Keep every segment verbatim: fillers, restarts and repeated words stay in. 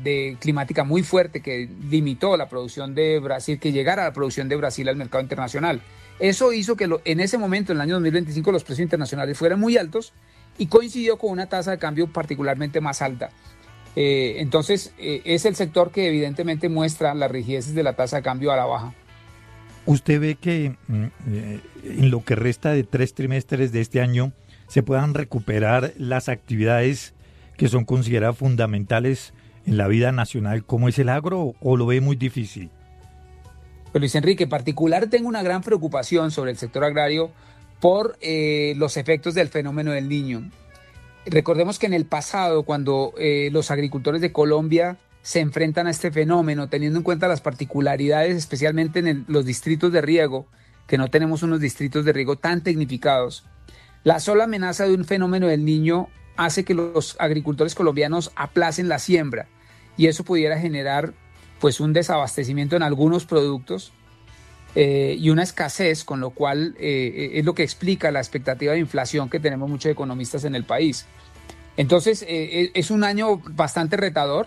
de climática muy fuerte que limitó la producción de Brasil, que llegara la producción de Brasil al mercado internacional. Eso hizo que lo, en ese momento, en el año dos mil veinticinco, los precios internacionales fueran muy altos y coincidió con una tasa de cambio particularmente más alta. Eh, entonces, eh, es el sector que evidentemente muestra las rigideces de la tasa de cambio a la baja. ¿Usted ve que eh, en lo que resta de tres trimestres de este año se puedan recuperar las actividades que son consideradas fundamentales en la vida nacional como es el agro, o lo ve muy difícil? Pues Luis Enrique, en particular tengo una gran preocupación sobre el sector agrario por eh, los efectos del fenómeno del Niño. Recordemos que en el pasado, cuando eh, los agricultores de Colombia se enfrentan a este fenómeno, teniendo en cuenta las particularidades, especialmente en el, los distritos de riego, que no tenemos unos distritos de riego tan tecnificados, la sola amenaza de un fenómeno del Niño hace que los agricultores colombianos aplacen la siembra, y eso pudiera generar pues un desabastecimiento en algunos productos eh, y una escasez, con lo cual eh, es lo que explica la expectativa de inflación que tenemos muchos economistas en el país. Entonces eh, es un año bastante retador.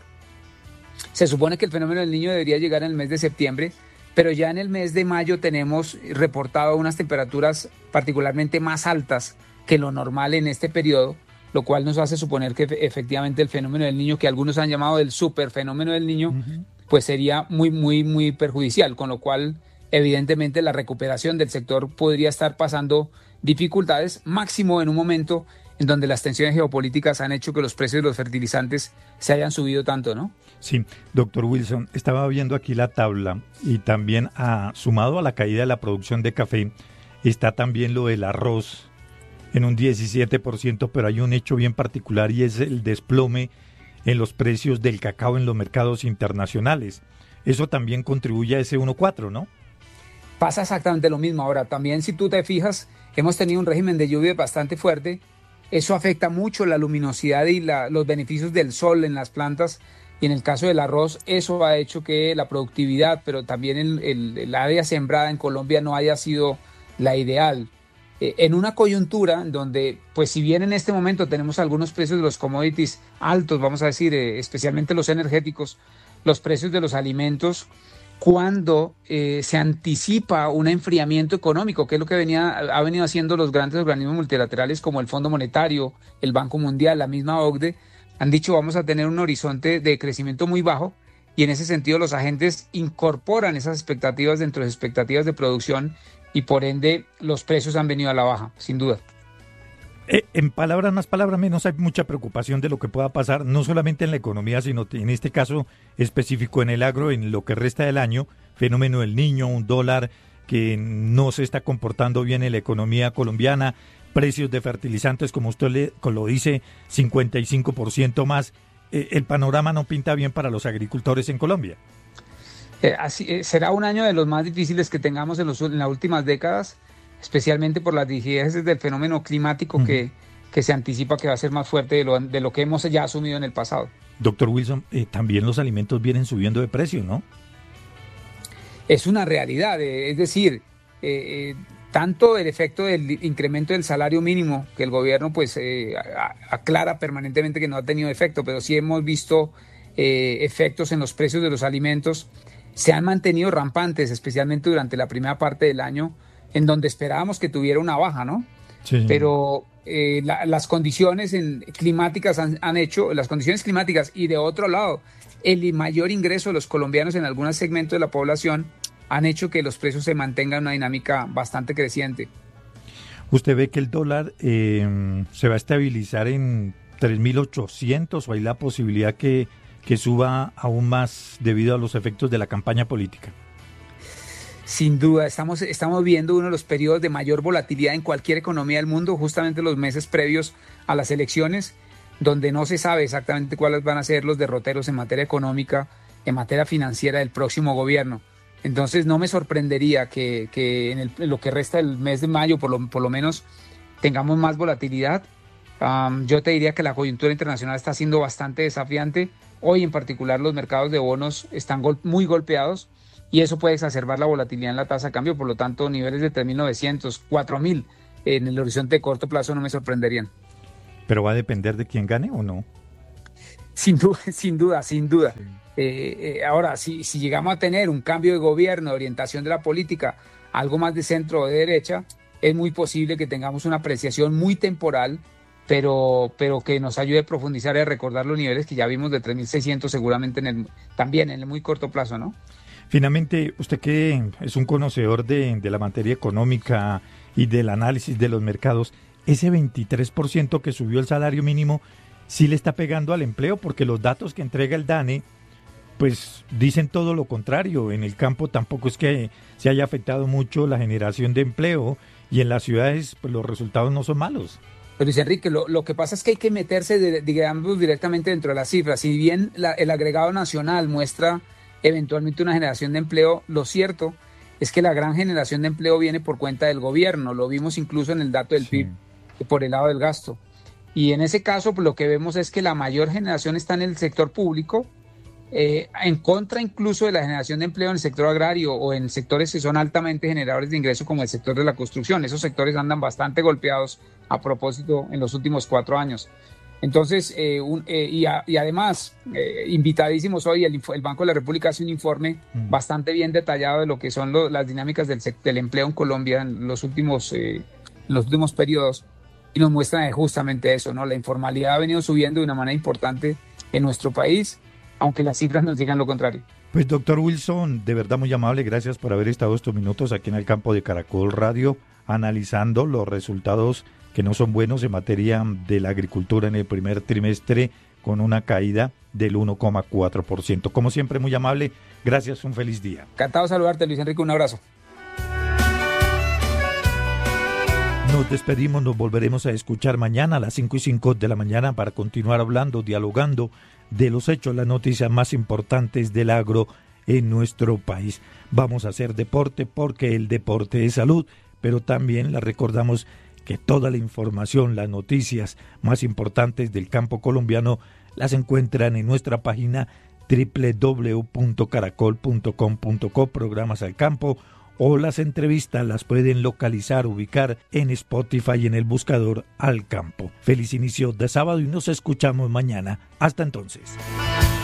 Se supone que el fenómeno del Niño debería llegar en el mes de septiembre, pero ya en el mes de mayo tenemos reportado unas temperaturas particularmente más altas que lo normal en este periodo, lo cual nos hace suponer que efectivamente el fenómeno del Niño, que algunos han llamado el superfenómeno del Niño, uh-huh. pues sería muy, muy, muy perjudicial, con lo cual evidentemente la recuperación del sector podría estar pasando dificultades, máximo en un momento en donde las tensiones geopolíticas han hecho que los precios de los fertilizantes se hayan subido tanto, ¿no? Sí, doctor Wilson, estaba viendo aquí la tabla y también ha, sumado a la caída de la producción de café, está también lo del arroz en un diecisiete por ciento, pero hay un hecho bien particular y es el desplome en los precios del cacao en los mercados internacionales. Eso también contribuye a ese uno coma cuatro, ¿no? Pasa exactamente lo mismo. Ahora, también si tú te fijas, hemos tenido un régimen de lluvia bastante fuerte. Eso afecta mucho la luminosidad y la, los beneficios del sol en las plantas. Y en el caso del arroz, eso ha hecho que la productividad, pero también el, el, el área sembrada en Colombia no haya sido la ideal. Eh, en una coyuntura donde, pues si bien en este momento tenemos algunos precios de los commodities altos, vamos a decir, eh, especialmente los energéticos, los precios de los alimentos, cuando eh, se anticipa un enfriamiento económico, que es lo que venía, ha venido haciendo los grandes organismos multilaterales como el Fondo Monetario, el Banco Mundial, la misma O C D E, han dicho vamos a tener un horizonte de crecimiento muy bajo, y en ese sentido los agentes incorporan esas expectativas dentro de las expectativas de producción y por ende los precios han venido a la baja, sin duda. Eh, en palabras más, palabras menos, hay mucha preocupación de lo que pueda pasar, no solamente en la economía, sino en este caso específico en el agro, en lo que resta del año, fenómeno del Niño, un dólar que no se está comportando bien en la economía colombiana, precios de fertilizantes, como usted le, lo dice, cincuenta y cinco por ciento más. Eh, el panorama no pinta bien para los agricultores en Colombia. Eh, así, eh, será un año de los más difíciles que tengamos en, los, en las últimas décadas, especialmente por las rigideces del fenómeno climático uh-huh. que, que se anticipa que va a ser más fuerte de lo, de lo que hemos ya asumido en el pasado. Doctor Wilson, eh, también los alimentos vienen subiendo de precio, ¿no? Es una realidad, eh, es decir, eh, eh, tanto el efecto del incremento del salario mínimo, que el gobierno pues eh, aclara permanentemente que no ha tenido efecto, pero sí hemos visto eh, efectos en los precios de los alimentos, se han mantenido rampantes, especialmente durante la primera parte del año, en donde esperábamos que tuviera una baja, ¿no? Sí. Pero eh, la, las condiciones en, climáticas han, han hecho, las condiciones climáticas y de otro lado, el mayor ingreso de los colombianos en algunos segmentos de la población han hecho que los precios se mantengan en una dinámica bastante creciente. ¿Usted ve que el dólar eh, se va a estabilizar en tres mil ochocientos o hay la posibilidad que, que suba aún más debido a los efectos de la campaña política? Sin duda, estamos, estamos viendo uno de los periodos de mayor volatilidad en cualquier economía del mundo, justamente los meses previos a las elecciones, donde no se sabe exactamente cuáles van a ser los derroteros en materia económica, en materia financiera del próximo gobierno. Entonces no me sorprendería que, que en, el, en lo que resta del mes de mayo, por lo, por lo menos, tengamos más volatilidad. Um, yo te diría que la coyuntura internacional está siendo bastante desafiante. Hoy en particular los mercados de bonos están gol- muy golpeados, y eso puede exacerbar la volatilidad en la tasa de cambio, por lo tanto niveles de tres mil novecientos, cuatro mil en el horizonte de corto plazo no me sorprenderían. ¿Pero va a depender de quién gane o no? Sin duda, sin duda, sin duda. Sí. Eh, eh, ahora, si, si llegamos a tener un cambio de gobierno, de orientación de la política, algo más de centro o de derecha, es muy posible que tengamos una apreciación muy temporal, pero, pero que nos ayude a profundizar y a recordar los niveles que ya vimos de tres mil seiscientos seguramente en el, también en el muy corto plazo, ¿no? Finalmente, usted que es un conocedor de, de la materia económica y del análisis de los mercados, ese veintitrés por ciento que subió el salario mínimo, ¿sí le está pegando al empleo? Porque los datos que entrega el DANE, pues dicen todo lo contrario. En el campo tampoco es que se haya afectado mucho la generación de empleo y en las ciudades pues, los resultados no son malos. Pero Luis Enrique, lo, lo que pasa es que hay que meterse, de, digamos, directamente dentro de las cifras. Si bien la, el agregado nacional muestra eventualmente una generación de empleo, lo cierto es que la gran generación de empleo viene por cuenta del gobierno. Lo vimos incluso en el dato del sí. P I B, por el lado del gasto. Y en ese caso, pues, lo que vemos es que la mayor generación está en el sector público, eh, en contra incluso de la generación de empleo en el sector agrario o en sectores que son altamente generadores de ingresos como el sector de la construcción. Esos sectores andan bastante golpeados a propósito en los últimos cuatro años. Entonces, eh, un, eh, y, a, y además, eh, invitadísimos hoy, el, el Banco de la República hace un informe mm. bastante bien detallado de lo que son lo, las dinámicas del, del empleo en Colombia en los últimos, eh, en los últimos periodos, y nos muestra justamente eso, ¿no? La informalidad ha venido subiendo de una manera importante en nuestro país, aunque las cifras nos digan lo contrario. Pues doctor Wilson, de verdad muy amable, gracias por haber estado estos minutos aquí en el campo de Caracol Radio, analizando los resultados que no son buenos en materia de la agricultura en el primer trimestre, con una caída del uno coma cuatro por ciento. Como siempre, muy amable, gracias, un feliz día. Encantado de saludarte, Luis Enrique, un abrazo. Nos despedimos, nos volveremos a escuchar mañana a las cinco y cinco de la mañana para continuar hablando, dialogando de los hechos, las noticias más importantes del agro en nuestro país. Vamos a hacer deporte porque el deporte es salud, pero también la recordamos que toda la información, las noticias más importantes del campo colombiano las encuentran en nuestra página doble u doble u doble u punto caracol punto com punto co, programas al campo, o las entrevistas las pueden localizar, ubicar en Spotify y en el buscador Al Campo. Feliz inicio de sábado y nos escuchamos mañana. Hasta entonces.